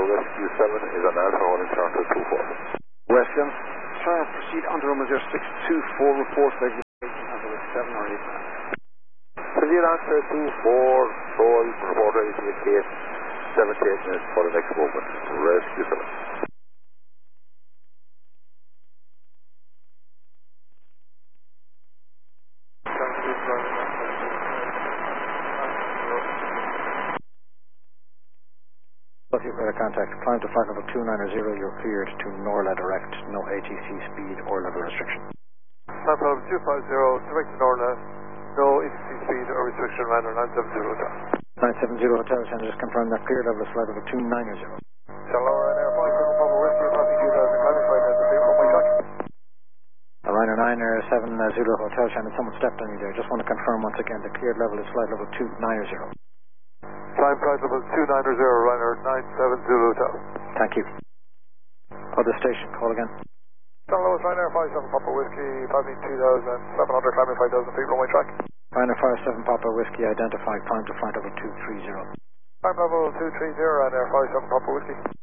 Rescue 7 is on Alpha holding charter 24. Rescue. Sir, proceed on to runway 0624, report vegetation as it is 7 or 8 miles. Proceed on to 24, Sol, report ready to indicate 7 to 8 minutes for the next movement. Rescue 7. You've got a contact. Climb to flight level 290, you're cleared to Norla direct. No ATC speed or level restriction. Climb to level 250, direct to Norla. No ATC speed or restriction, runner 970 hotel. 970 hotel, can I just confirm that clear level is flight level 290? Hello, Ryanair 57 Papa Whiskey, passing 2000, climbing flight level 0 on my track. Ryanair 9 Zulu Hotel, Shannon, someone stepped on you there. Just want to confirm once again, the cleared level is flight level 290. Climb flight level 290, Ryanair 97 Zulu Hotel. Thank you. Other station, call again. Hello, Ryanair 57 Papa Whiskey, passing 2700, climbing 5000 feet, runway track. Ryanair 57 Papa Whiskey, identified, climb to flight level 230. Climb level 230, Ryanair 57 Papa Whiskey.